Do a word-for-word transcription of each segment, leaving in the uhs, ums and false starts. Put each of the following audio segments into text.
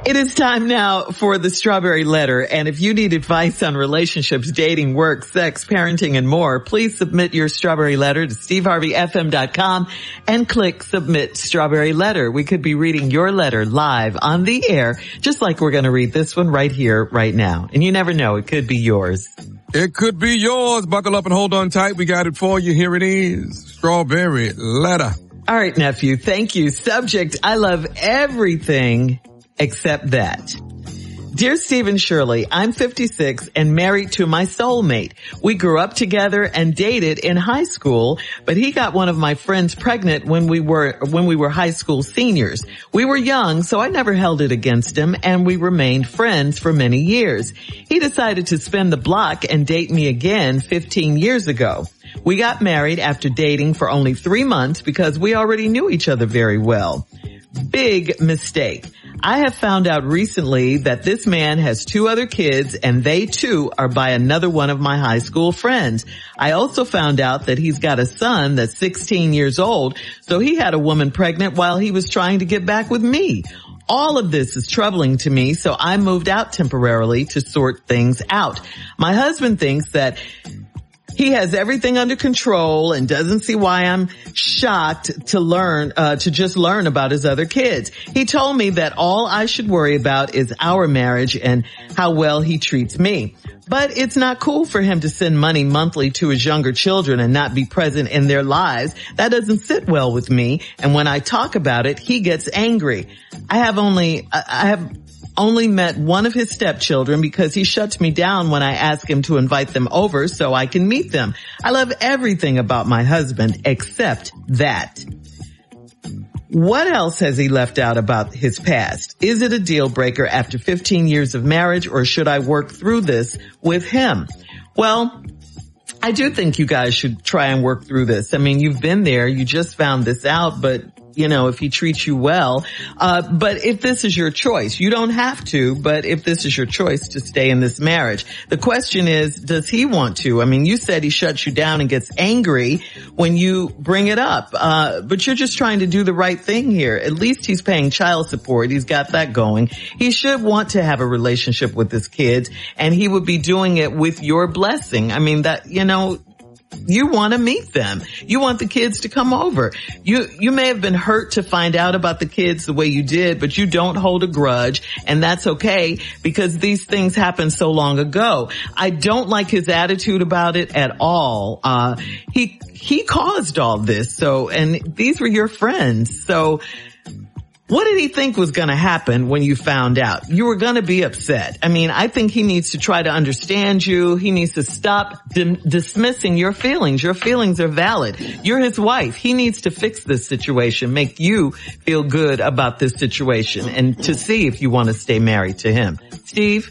It is time now for the Strawberry Letter. And if you need advice on relationships, dating, work, sex, parenting, and more, please submit your Strawberry Letter to steve harvey f m dot com and click Submit Strawberry Letter. We could be reading your letter live on the air, just like we're going to read this one right here, right now. And you never know, it could be yours. It could be yours. Buckle up and hold on tight. We got it for you. Here it is. Strawberry Letter. All right, nephew. Thank you. Subject, I love everything except that. Dear Steve and Shirley, I'm fifty-six and married to my soulmate. We grew up together and dated in high school, but he got one of my friends pregnant when we were, when we were high school seniors. We were young, so I never held it against him, and we remained friends for many years. He decided to spin the block and date me again fifteen years ago. We got married after dating for only three months because we already knew each other very well. Big mistake. I have found out recently that this man has two other kids and they too are by another one of my high school friends. I also found out that he's got a son that's sixteen years old, so he had a woman pregnant while he was trying to get back with me. All of this is troubling to me, so I moved out temporarily to sort things out. My husband thinks that he has everything under control and doesn't see why I'm shocked to learn, uh, to just learn about his other kids. He told me that all I should worry about is our marriage and how well he treats me. But it's not cool for him to send money monthly to his younger children and not be present in their lives. That doesn't sit well with me. And when I talk about it, he gets angry. I have only, I have only met one of his stepchildren because he shuts me down when I ask him to invite them over so I can meet them. I love everything about my husband except that. What else has he left out about his past? Is it a deal breaker after fifteen years of marriage, or should I work through this with him? Well, I do think you guys should try and work through this. I mean, you've been there. You just found this out, but you know, if he treats you well. Uh, but if this is your choice, you don't have to, but if this is your choice to stay in this marriage, the question is, does he want to? I mean, you said he shuts you down and gets angry when you bring it up. Uh, but you're just trying to do the right thing here. At least he's paying child support. He's got that going. He should want to have a relationship with his kids, and he would be doing it with your blessing. I mean, that, you know, you want to meet them. You want the kids to come over. You, you may have been hurt to find out about the kids the way you did, but you don't hold a grudge, and that's okay because these things happened so long ago. I don't like his attitude about it at all. Uh, he, he caused all this. So, and these were your friends. So, what did he think was going to happen when you found out? You were going to be upset. I mean, I think he needs to try to understand you. He needs to stop dim- dismissing your feelings. Your feelings are valid. You're his wife. He needs to fix this situation, make you feel good about this situation, and to see if you want to stay married to him. Steve?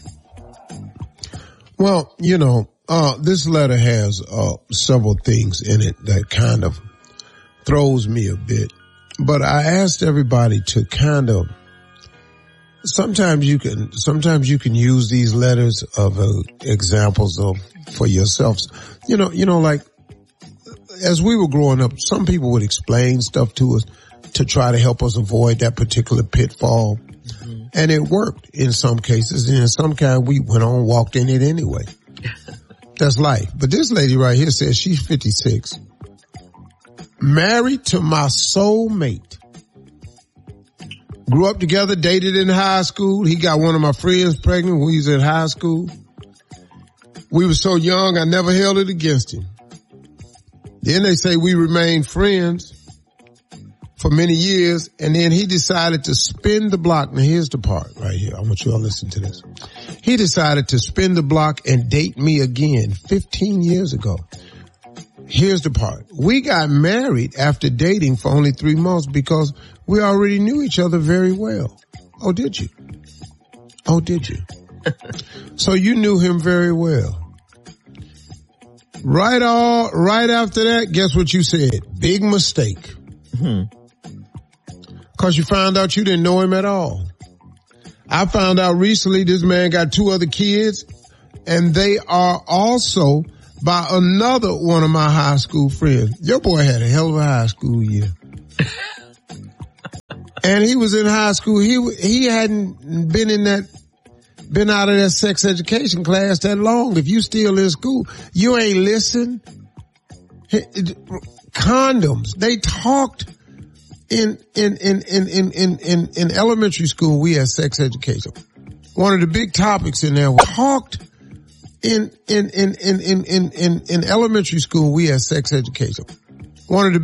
Well, you know, uh, this letter has uh, several things in it that kind of throws me a bit. But I asked everybody to kind of, sometimes you can, sometimes you can use these letters of uh, examples of, for yourselves. You know, you know, like, as we were growing up, some people would explain stuff to us to try to help us avoid that particular pitfall. Mm-hmm. And it worked in some cases. And in some kind, we went on, walked in it anyway. That's life. But this lady right here says she's fifty-six. Married to my soulmate. Grew up together, dated in high school. He got one of my friends pregnant when he was in high school. We were so young, I never held it against him. Then they say we remained friends for many years, and then he decided to spin the block. Now here's the part right here. I want you all to listen to this. He decided to spin the block and date me again fifteen years ago. Here's the part. We got married after dating for only three months because we already knew each other very well. Oh, did you? Oh, did you? So you knew him very well. Right all, right after that, guess what you said? Big mistake. Hmm. Cause you found out you didn't know him at all. I found out recently this man got two other kids, and they are also by another one of my high school friends. Your boy had a hell of a high school year. And he was in high school. He he hadn't been in that, been out of that sex education class that long. If you still in school, you ain't listen. Condoms. They talked in in in in in in in, in elementary school. We had sex education. One of the big topics in there was talked in in in in in in in, in elementary school. We had sex education. One of the